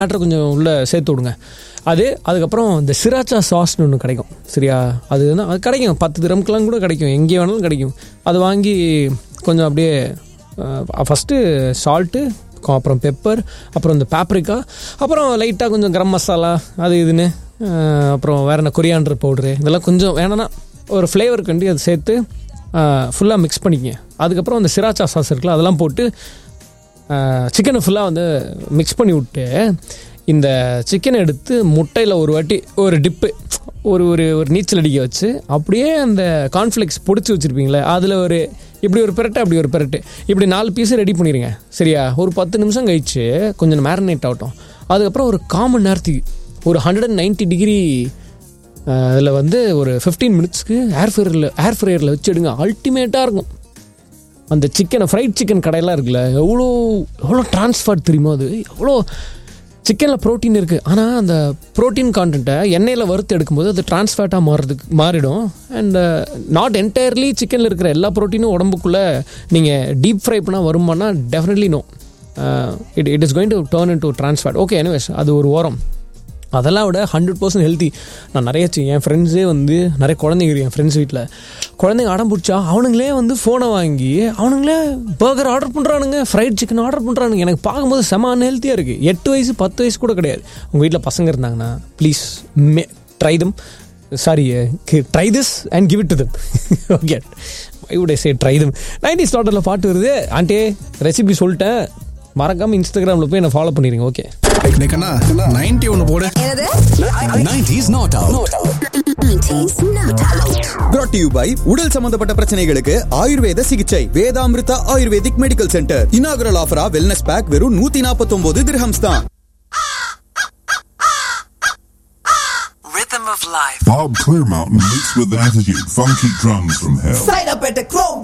மேட்டரை கொஞ்சம் உள்ளே சேர்த்து விடுங்க. அதுக்கப்புறம் இந்த சிராச்சா சாஸ்னு ஒன்று கிடைக்கும், சரியா? அது கிடைக்கும் 10 திரம்க்கெலாம் கூட கிடைக்கும், எங்கே வேணாலும் கிடைக்கும். அது வாங்கி கொஞ்சம் அப்படியே ஃபஸ்ட்டு சால்ட்டு, அப்புறம் பெப்பர், அப்புறம் இந்த பேப்ரிக்கா, அப்புறம் லைட்டாக கொஞ்சம் கரம் மசாலா அது இதுன்னு, அப்புறம் வேறு என்ன கொரியாண்டர் பவுட்ரு, இதெல்லாம் கொஞ்சம் வேணும்னா ஒரு ஃப்ளேவருக்கு வேண்டி அதை சேர்த்து ஃபுல்லாக மிக்ஸ் பண்ணிக்கங்க. அதுக்கப்புறம் அந்த சிராச்சா சாஸ் இருக்குல்ல, அதெல்லாம் போட்டு சிக்கனை ஃபுல்லாக வந்து மிக்ஸ் பண்ணி விட்டு இந்த சிக்கனை எடுத்து முட்டையில் ஒரு வாட்டி ஒரு டிப்பு ஒரு ஒரு நீச்சல் அடிக்க வச்சு அப்படியே அந்த கார்ன்ஃப்ளெக்ஸ் பொடிச்சு வச்சுருப்பீங்களே அதில் ஒரு இப்படி ஒரு பெரட்டு அப்படி ஒரு பெரட்டு இப்படி 4 பீஸு ரெடி பண்ணிடுங்க, சரியா? ஒரு 10 நிமிஷம் கழிச்சு கொஞ்சம் மேரினேட் ஆகட்டும். அதுக்கப்புறம் ஒரு 1/4 மணி நேரத்துக்கு ஒரு 190 டிகிரி அதில் வந்து ஒரு 15 மினிட்ஸ்க்கு ஏர் ஃப்ரையரில் வச்சு எடுங்க. அல்டிமேட்டாக இருக்கும். அந்த சிக்கனை ஃப்ரைட் சிக்கன் கடையெல்லாம் இருக்குல்ல, எவ்வளோ ட்ரான்ஸ்ஃபர் தெரியுமோ, அது எவ்வளோ சிக்கனில் ப்ரோட்டீன் இருக்குது. ஆனால் அந்த ப்ரோட்டீன் கான்டென்ட்டை எண்ணெயில் வறுத்து எடுக்கும்போது அது ட்ரான்ஸ்ஃபேட்டாக மாறிடும். அண்ட் நாட் என்டையர்லி சிக்கனில் இருக்கிற எல்லா ப்ரோட்டீனும் உடம்புக்குள்ளே நீங்கள் டீப் ஃப்ரை பண்ணால் வருமானா definitely no, it is going to turn in to ட்ரான்ஸ்ஃபேட். Okay, anyways அது ஒரு ஓரம். அதெல்லாம் விட 100% ஹெல்த்தி. நான் நிறைய என் ஃப்ரெண்ட்ஸே வந்து நிறைய குழந்தைங்க என் ஃப்ரெண்ட்ஸ் வீட்டில் குழந்தைங்க அடம் பிடிச்சா அவனுங்களே வந்து ஃபோனை வாங்கி அவனுங்களே பர்கர் ஆர்டர் பண்ணுறானுங்க, ஃப்ரைட் சிக்கன் ஆர்டர் பண்ணுறானுங்க. எனக்கு பார்க்கும்போது செம அன்ஹெல்த்தியாக இருக்குது. 8 வயசு 10 வயசு கூட கிடையாது. உங்கள் வீட்டில் பசங்க இருந்தாங்கன்னா please try this and give it to them. Okay, I would say try them. 90s டாட்டரில் பாட்டு வருது, ஆண்டே ரெசிபி சொல்லிட்டேன், மறக்காமல் இன்ஸ்டாகிராமில் போய் என்ன ஃபாலோ பண்ணிடுங்க. ஓகே, 90 ஒன்று போடு. 90s not out. Brought to you by உடல் சம்பந்தப்பட்ட பிரச்சனைகளுக்கு ஆயுர்வேத சிகிச்சை Vedamrutha ayurvedic medical centre. Inaugural ஆஃபரா wellness back வெறும் 149 திர்ஹம்ஸ் தான். Rhythm of life. Bob Clearmountain mixed with attitude, funky drums from hell. Sign up at the Chrome